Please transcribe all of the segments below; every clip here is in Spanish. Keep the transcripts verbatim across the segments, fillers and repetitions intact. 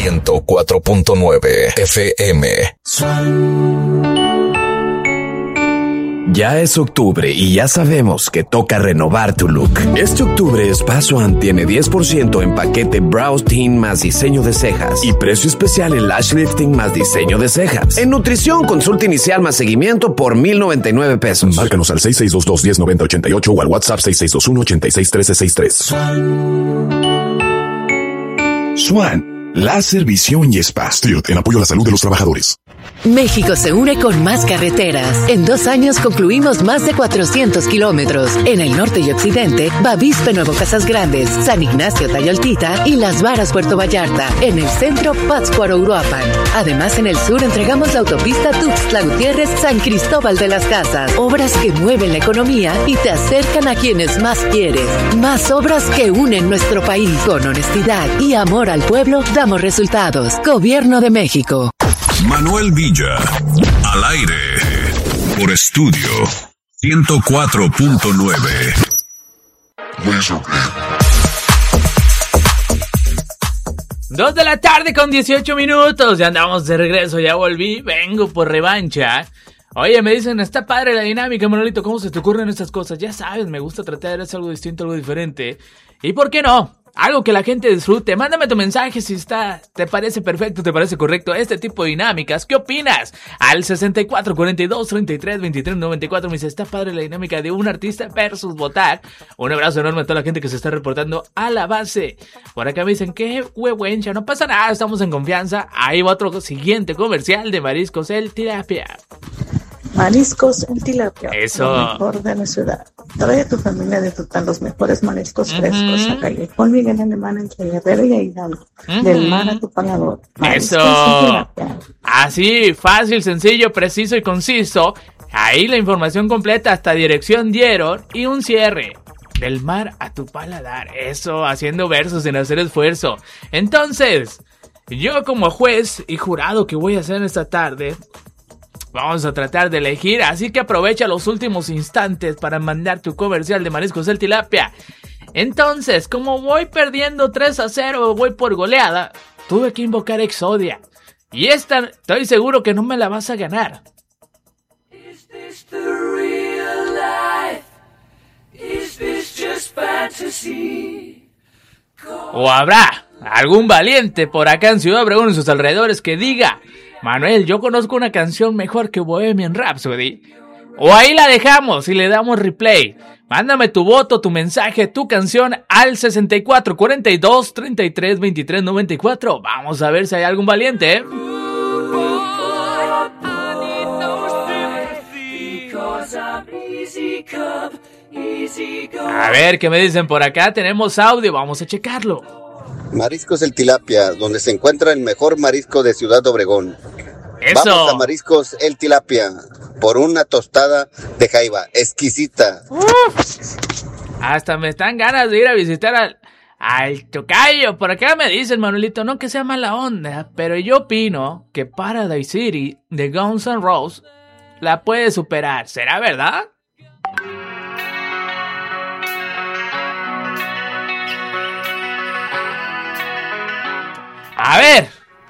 ciento cuatro punto nueve F M. Ya es octubre y ya sabemos que toca renovar tu look. Este octubre Spa Swan tiene diez por ciento en paquete Brow Tint más diseño de cejas y precio especial en Lash Lifting más diseño de cejas. En nutrición, consulta inicial más seguimiento por mil noventa y nueve pesos. Márcanos al seis seis dos dos, uno cero nueve cero ocho o al WhatsApp seis seis dos uno, ocho seis uno tres sesenta y tres. Swan, láser, visión y spa. Stilt, en apoyo a la salud de los trabajadores. México se une con más carreteras. En dos años concluimos más de cuatrocientos kilómetros. En el norte y occidente, Bavispe, Nuevo Casas Grandes, San Ignacio, Tayoltita y Las Varas, Puerto Vallarta. En el centro, Pátzcuaro, Uruapan. Además, en el sur entregamos la autopista Tuxtla Gutiérrez, San Cristóbal de las Casas. Obras que mueven la economía y te acercan a quienes más quieres. Más obras que unen nuestro país. Con honestidad y amor al pueblo, damos resultados. Gobierno de México. Manuel Villa, al aire, por Estudio ciento cuatro punto nueve. Dos de la tarde con dieciocho minutos, ya andamos de regreso, ya volví, vengo por revancha. Oye, me dicen, está padre la dinámica, Manolito, ¿cómo se te ocurren estas cosas? Ya sabes, me gusta tratar de hacer algo distinto, algo diferente. ¿Y por qué no? Algo que la gente disfrute. Mándame tu mensaje si está, te parece perfecto, te parece correcto este tipo de dinámicas. ¿Qué opinas? Al sesenta y cuatro, cuarenta y dos, treinta y tres, veintitrés, noventa y cuatro me dice, está padre la dinámica de un artista versus votar. Un abrazo enorme a toda la gente que se está reportando a la base. Por acá me dicen, qué huehuencha, no pasa nada, estamos en confianza. Ahí va otro siguiente comercial de Mariscos El Tilapia. Mariscos El Tilapia, eso, lo mejor de la ciudad. Trae a tu familia a disfrutar los mejores mariscos frescos uh-huh. a calle Juan Miguel Alemán entre Guerrero y Hidalgo. Uh-huh. Del mar a tu palador. Mariscos eso, así, fácil, sencillo, preciso y conciso. Ahí la información completa, hasta dirección dieron y un cierre. Del mar a tu paladar. Eso, haciendo versos sin hacer esfuerzo. Entonces, yo como juez y jurado que voy a hacer esta tarde, vamos a tratar de elegir, así que aprovecha los últimos instantes para mandar tu comercial de Mariscos El Tilapia. Entonces, como voy perdiendo tres a cero, voy por goleada, tuve que invocar Exodia. Y esta, estoy seguro que no me la vas a ganar. Is this the real life? Is this just fantasy? O habrá algún valiente por acá en Ciudad Obregón y sus alrededores que diga, Manuel, yo conozco una canción mejor que Bohemian Rhapsody. O ahí la dejamos y le damos replay. Mándame tu voto, tu mensaje, tu canción al sesenta y cuatro, cuarenta y dos, treinta y tres, veintitrés, noventa y cuatro. Vamos a ver si hay algún valiente, ¿eh? A ver, ¿qué me dicen por acá? Tenemos audio, vamos a checarlo. Mariscos El Tilapia, donde se encuentra el mejor marisco de Ciudad Obregón. Eso. Vamos a Mariscos El Tilapia por una tostada de jaiba exquisita. Uf, hasta me están ganas de ir a visitar al, al tocayo. Por acá me dicen, Manuelito, no que sea mala onda, pero yo opino que Paradise City de Guns N' Roses la puede superar. ¿Será verdad? A ver,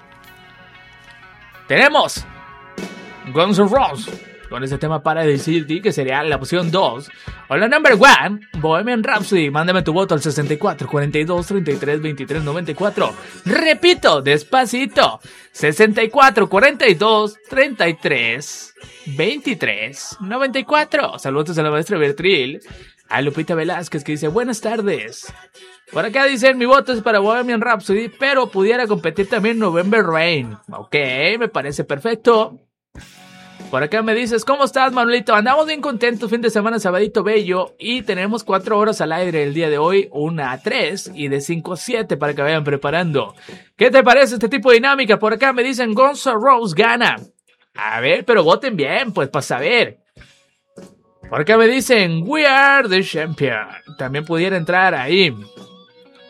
tenemos Guns N' Roses con este tema para decirte que sería la opción dos. O la number one, Bohemian Rhapsody. Mándame tu voto al sesenta y cuatro, cuarenta y dos, treinta y tres, veintitrés, noventa y cuatro. Repito, despacito. sesenta y cuatro, cuarenta y dos, treinta y tres, veintitrés, noventa y cuatro. Saludos a la maestra Bertril. A Lupita Velázquez que dice, buenas tardes. Por acá dicen, mi voto es para Bohemian Rhapsody, pero pudiera competir también November Rain. Ok, me parece perfecto. Por acá me dices, ¿cómo estás, Manuelito? Andamos bien contentos, fin de semana, sabadito bello. Y tenemos cuatro horas al aire el día de hoy, una a tres y de cinco a siete para que vayan preparando. ¿Qué te parece este tipo de dinámica? Por acá me dicen, Guns N' Roses gana. A ver, pero voten bien, pues, para saber. Por acá me dicen, we are the champion. También pudiera entrar ahí.